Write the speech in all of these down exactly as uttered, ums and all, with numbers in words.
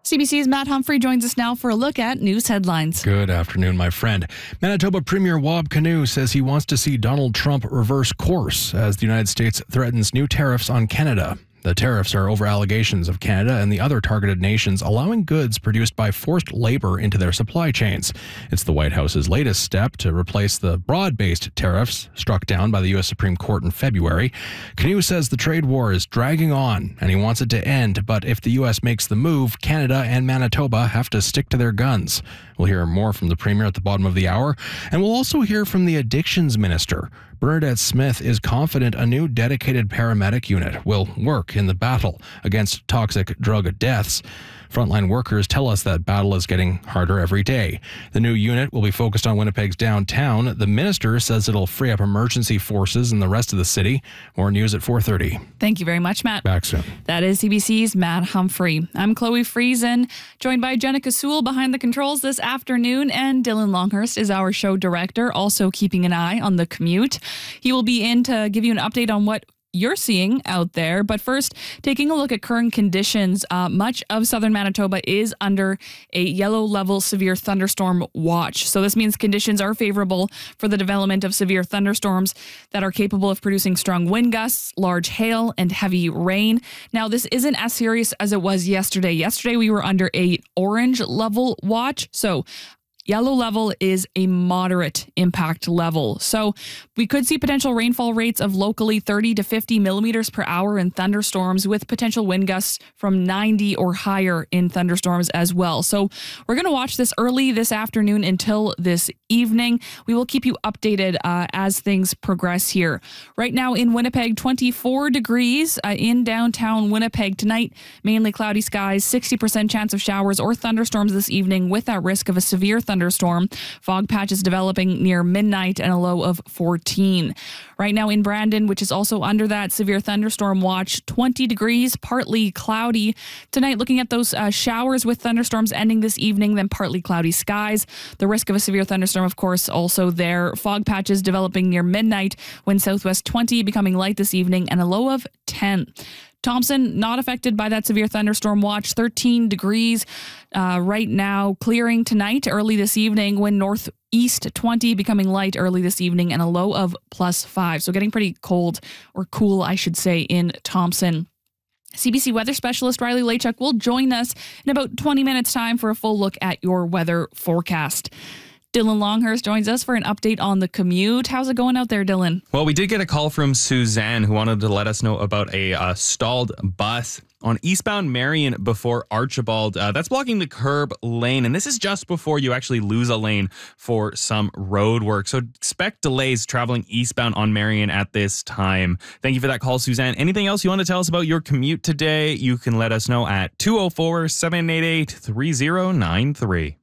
C B C's Matt Humphrey joins us now for a look at news headlines. Good afternoon, my friend. Manitoba Premier Wab Kinew says he wants to see Donald Trump reverse course as the United States threatens new tariffs on Canada. The tariffs are over allegations of Canada and the other targeted nations allowing goods produced by forced labor into their supply chains. It's the White House's latest step to replace the broad-based tariffs struck down by the U S Supreme Court in February. Kinew says the trade war is dragging on and he wants it to end, but if the U S makes the move, Canada and Manitoba have to stick to their guns. We'll hear more from the Premier at the bottom of the hour, and we'll also hear from the Addictions Minister. Bernadette Smith is confident a new dedicated paramedic unit will work in the battle against toxic drug deaths. Frontline workers tell us that battle is getting harder every day. The new unit will be focused on Winnipeg's downtown. The minister says it'll free up emergency forces in the rest of the city. More news at four thirty. Thank you very much, Matt. Back soon. That is C B C's Matt Humphrey. I'm Chloe Friesen, joined by Jenica Sewell behind the controls this afternoon, and Dylan Longhurst is our show director, also keeping an eye on the commute. He will be in to give you an update on what you're seeing out there. But first, taking a look at current conditions, uh, much of southern Manitoba is under a yellow level severe thunderstorm watch. So this means conditions are favorable for the development of severe thunderstorms that are capable of producing strong wind gusts, large hail, and heavy rain. Now, this isn't as serious as it was yesterday. Yesterday, we were under a orange level watch. So yellow level is a moderate impact level. So we could see potential rainfall rates of locally thirty to fifty millimeters per hour in thunderstorms, with potential wind gusts from ninety or higher in thunderstorms as well. So we're going to watch this early this afternoon until this evening. We will keep you updated uh, as things progress here. Right now in Winnipeg, twenty-four degrees uh, in downtown Winnipeg tonight. Mainly cloudy skies, sixty percent chance of showers or thunderstorms this evening with that risk of a severe thunderstorm. Thunderstorm. Fog patches developing near midnight and a low of fourteen. Right now in Brandon, which is also under that severe thunderstorm watch, twenty degrees, partly cloudy. Tonight, looking at those uh, showers with thunderstorms ending this evening, then partly cloudy skies. The risk of a severe thunderstorm, of course, also there. Fog patches developing near midnight, wind southwest twenty, becoming light this evening, and a low of ten. Thompson, not affected by that severe thunderstorm watch, thirteen degrees uh, right now, clearing tonight, early this evening, wind northeast twenty, becoming light early this evening, and a low of plus five. So getting pretty cold, or cool, I should say, in Thompson. C B C weather specialist Riley Lachuk will join us in about twenty minutes time for a full look at your weather forecast. Dylan Longhurst joins us for an update on the commute. How's it going out there, Dylan? Well, we did get a call from Suzanne who wanted to let us know about a uh, stalled bus on eastbound Marion before Archibald. Uh, that's blocking the curb lane, and this is just before you actually lose a lane for some road work. So expect delays traveling eastbound on Marion at this time. Thank you for that call, Suzanne. Anything else you want to tell us about your commute today? You can let us know at two oh four, seven eight eight, three oh nine three.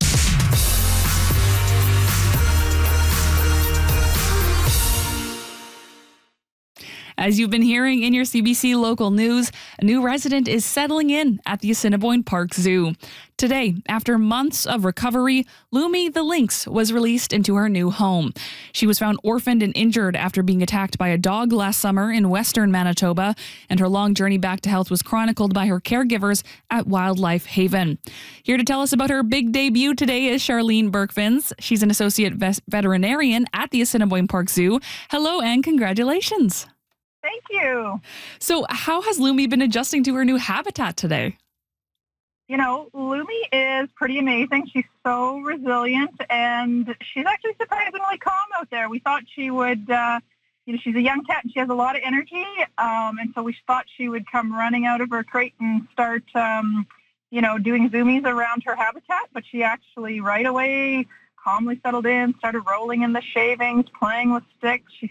As you've been hearing in your C B C local news, a new resident is settling in at the Assiniboine Park Zoo. Today, after months of recovery, Lumi the lynx was released into her new home. She was found orphaned and injured after being attacked by a dog last summer in western Manitoba, and her long journey back to health was chronicled by her caregivers at Wildlife Haven. Here to tell us about her big debut today is Charlene Berkvins. She's an associate vet- veterinarian at the Assiniboine Park Zoo. Hello and congratulations. Thank you. So how has Lumi been adjusting to her new habitat today? You know, Lumi is pretty amazing. She's so resilient, and she's actually surprisingly calm out there. We thought she would, uh, you know, she's a young cat and she has a lot of energy, um, and so we thought she would come running out of her crate and start, um, you know, doing zoomies around her habitat, but she actually right away calmly settled in, started rolling in the shavings, playing with sticks. She